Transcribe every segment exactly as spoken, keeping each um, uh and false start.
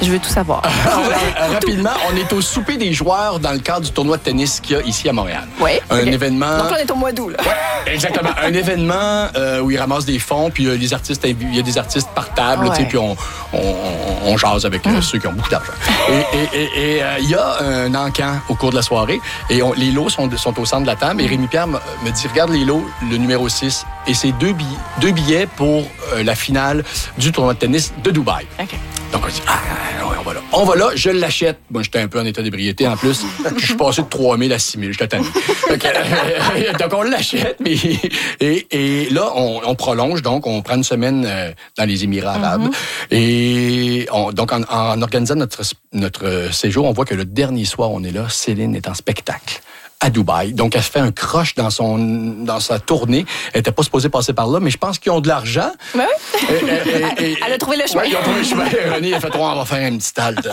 Je veux tout savoir. Rapidement, on est au souper des joueurs dans le cadre du tournoi de tennis qu'il y a ici à Montréal. Oui. Un okay. événement... Donc, on est au mois d'août, là. Ouais, exactement. Un événement euh, où ils ramassent des fonds, puis euh, les artistes, il y a des artistes par table, ouais. puis on, on, on jase avec euh, mmh. ceux qui ont beaucoup d'argent. Et il et, et, et, euh, y a un encan au cours de la soirée, et on, les lots sont, sont au centre de la table, et Rémi-Pierre me, me dit, regarde les lots, le numéro six, et c'est deux billets, deux billets pour euh, la finale du tournoi de tennis de Dubaï. OK. Donc, on dit, ah, ouais, on va là. On va là, je l'achète. Moi, j'étais un peu en état d'ébriété en plus. Je suis passé de trois mille à six mille. J'étais tanné. Donc, euh, donc, on l'achète. Mais, et, et là, on, on prolonge. Donc, on prend une semaine euh, dans les Émirats arabes. Mm-hmm. Et on, donc, en, en organisant notre, notre séjour, on voit que le dernier soir, on est là. Céline est en spectacle à Dubaï. Donc, elle se fait un croche dans, son, dans sa tournée. Elle n'était pas supposée passer par là, mais je pense qu'ils ont de l'argent. Ben oui. Et, et, et, elle a trouvé le chemin. Ouais, ils ont trouvé le chemin. René a fait, oh, on va faire une petite halte.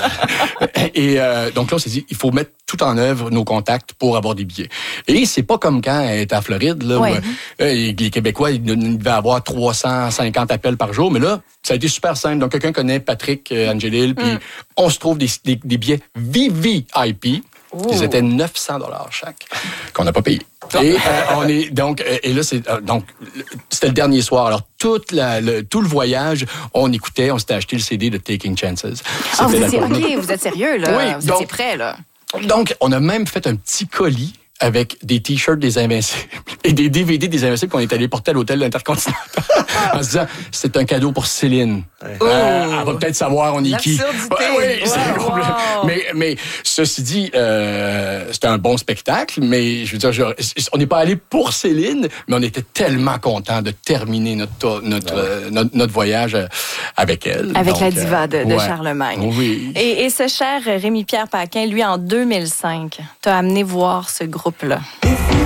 Et euh, donc là, on s'est dit, il faut mettre tout en œuvre nos contacts pour avoir des billets. Et c'est pas comme quand elle était à Floride, là, ouais. où euh, les Québécois, ils devaient avoir trois cent cinquante appels par jour. Mais là, ça a été super simple. Donc, quelqu'un connaît Patrick euh, Angelil, puis mm. on se trouve des, des, des billets V V I P. Oh. Ils étaient neuf cents dollars chaque, qu'on n'a pas payé. Et euh, on est donc et là c'est euh, donc c'était le dernier soir. Alors toute la, le, tout le voyage, on écoutait, on s'était acheté le C D de Taking Chances. Ah, vous étiez, ok, vous êtes sérieux là, oui, vous donc, étiez prêts là. Donc on a même fait un petit colis avec des t-shirts des Invincibles et des D V D des Invincibles qu'on est allé porter à l'hôtel de l'Intercontinental en se disant c'est un cadeau pour Céline. Ouais. Euh, elle va peut-être savoir on est qui. L'absurdité. Ouais, oui, wow. c'est complètement. Mais, mais ceci dit, euh, c'était un bon spectacle, mais je veux dire, je, on n'est pas allé pour Céline, mais on était tellement contents de terminer notre notre, ouais. euh, notre, notre voyage avec elle. Avec Donc, la diva de, de ouais. Charlemagne. Oui. Et, et ce cher Rémi-Pierre Paquin, lui, en deux mille cinq, t'a amené voir ce groupe-là.